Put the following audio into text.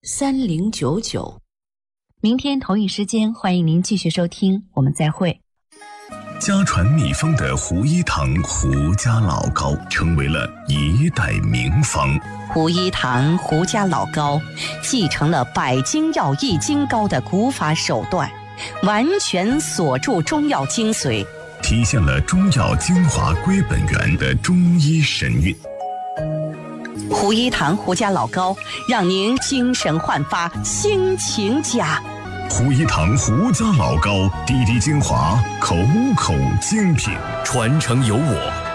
3099。 明天同一时间，欢迎您继续收听，我们再会。 家传秘方的胡一堂胡家老膏成为了一代名方。 胡一堂胡家老膏继承了百金药益精膏的古法手段，完全锁住中药精髓， 体现了中药精华归本源的中医神韵。 胡一堂胡家老膏让您精神焕发，心情佳。 胡一堂胡家老膏，滴滴精华，口口精品， 传承有我。